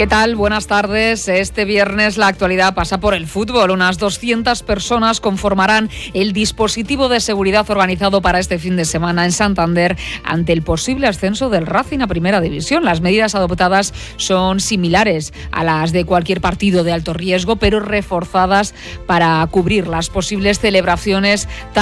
¿Qué tal? Buenas tardes. Este viernes la actualidad pasa por el fútbol. Unas 200 personas conformarán el dispositivo de seguridad organizado para este fin de semana en Santander ante el posible ascenso del Racing a Primera División. Las medidas adoptadas son similares a las de cualquier partido de alto riesgo, pero reforzadas para cubrir las posibles celebraciones